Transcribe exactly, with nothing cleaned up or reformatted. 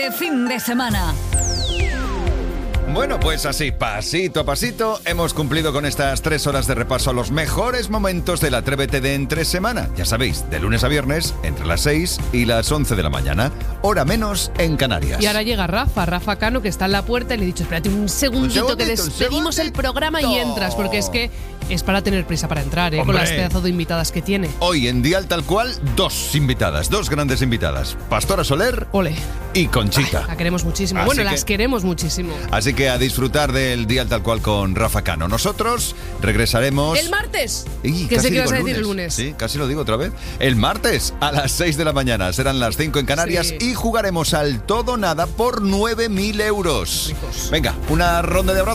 Fin de semana. Bueno, pues así, pasito a pasito, hemos cumplido con estas tres horas de repaso a los mejores momentos del Atrévete de entre semana. Ya sabéis, de lunes a viernes, entre las seis y las once de la mañana, hora menos en Canarias. Y ahora llega Rafa, Rafa Cano, que está en la puerta y le he dicho, espérate un segundito, Un segundito, que despedimos un el programa y entras, porque es que es para tener prisa para entrar, ¿eh? Con Hombre. las pedazos de invitadas que tiene. Hoy en Dial Tal Cual, dos invitadas, dos grandes invitadas. Pastora Soler Ole. y Conchita. Ay, la queremos muchísimo. Así Bueno, que- las queremos muchísimo. Así que a disfrutar del Dial Tal Cual con Rafa Cano. Nosotros regresaremos... El martes. Y que casi sé que digo vas a decir el lunes. Sí, casi lo digo otra vez. El martes a las seis de la mañana. Serán las cinco en Canarias Sí. y jugaremos al todo nada por nueve mil euros. Ricos. Venga, una ronda de abrazos.